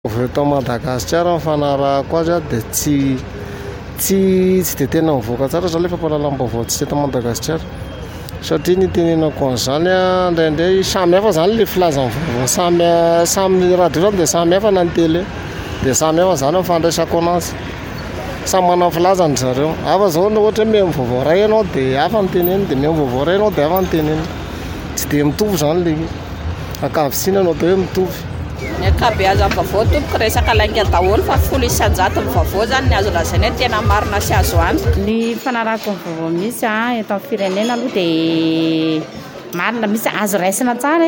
Eto Madagasikara mifanarahako azy dia tsy dia tena mivoaka tsara zao ilay fampahalalam-baovao tsy eto Madagasikara satria ny tenenako an'izany indraindray samy hafa zany ilay filazan'ny vaovao samy radio zany dia samy hafa na ny télé dia samy hafa zany mifandraisako anazy samy manana filazany zareo hafa zao na ohatra hoe mihaino vaovao iray ianao dia hafa ny teneny dia mihaino vaovao iray ianao dia hafa ny teneny tsy dia mitovy zany ilay ankavitsinana anao dia hoe mitovy. Ny ankabeazan'ny vaovao tompoko resaka lainga daholo fa folo isan-jato ny vaovao zany ny azo lazaina hoe tena marina sy azo antoka. Ny fanarahako ny vaovao misy eto amin'ny firenena aloha dia marina misy azo raisina tsara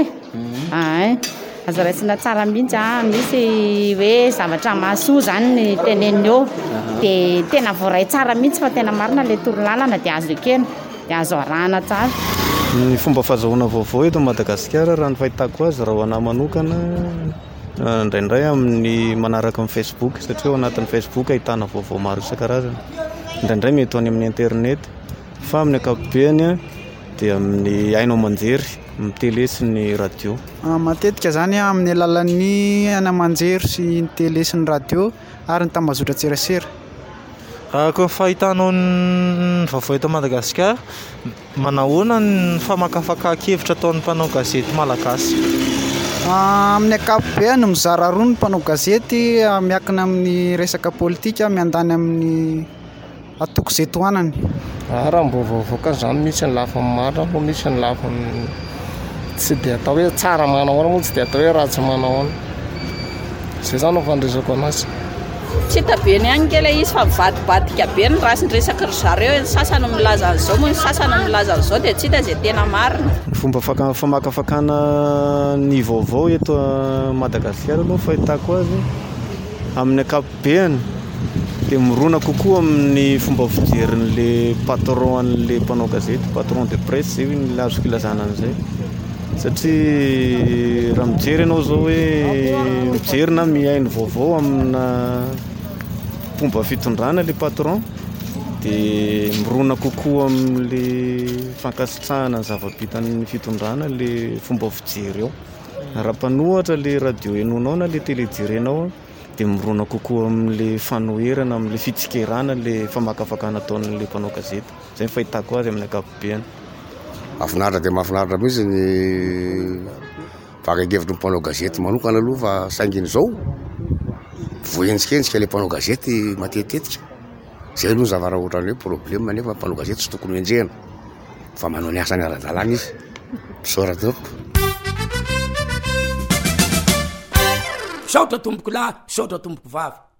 azo raisina tsara mihitsy misy hoe zavatra mahasoa zany ny teneniny eo dia tena voaray tsara mihitsy fa tena marina ilay torolalana dia azo ekena dia azo arahana tsara. Ny fomba fahazahoana vaovao eto Madagasikara raha ny fahitako azy raha ho anahy manokana indraindray amin'ny manaraka amin'ny Facebook satria ao anatin'ny Facebook ahitana vaovao maro isan-karazany indraindray mety any amin'ny internet fa amin'ny ankapobeny dia amin'ny hainao manjery amin'ny télé sy ny radio. Matetika zany amin'ny alalan'ny ana manjery sy ny télé sy ny radio ary ny tambazotra tserasera. Raha fahitanao ny vaovao eto Madagasikara manahoana ny famakafaka-kevitra ataon'ny mpanao gazety malagasy? Amin'ny ankapobeny no mizara roa ny mpanao gazety miankina amin'ny resaka politika miandany amin'ny atoko izay tohanany. Raha mbovaovaoka zany misy ny lafiny marina fa misy ny lafiny tsy dia atao hoe tsara manahoana moa tsy dia atao hoe ratsy manahoana izay zany no fandresako anazy. Tsy hita be ny any kely izy fa mivadibadika be ny raha sy ny resaka ry zareo ny sasany milaza an'izao moa ny sasany milaza an'izao dia tsy hita izay tena marina. Ny fomba famakafakana ny vaovao eto Madagasikara aloha fahitako azy amin'ny ankapobeny dia mirona kokoa amin'ny fomba fijerin'ilay patron an'ilay mpanao gazety patron de presse zay ny azoko ilazana an'izay satria raha mijery ianao zao hoe mijery na mihaino vaovao amina fomba fitondrana ilay patron dia mirona kokoa amin'ilay fankasitrahana ny zava-bitan'ny fitondrana ilay fomba fijery eo. Raha mpanohatra ilay radio henonao na ilay télé jerenao dia mirona kokoa amin'ilay fanoherana amin'ilay fitsikerana ilay famakafakana ataon'ilay mpanao gazety izay ny fahitako azy amin'ny ankapobeny. Mahafinaritra dia mahafinaritra mihitsy ny vakan-kevitry ny mpanao gazety manokana aloha fa sainginy izao voenjikendrika ilay mpanao gazety matetitetika izay aloha ny zavara ohatrany hoe problème nefa mpanao gazety tsy tokony enjehana fa manao ny asany ara-dalàna izy misaora tompoko. Saotra tompoko lahy, saotra tompoko vavy.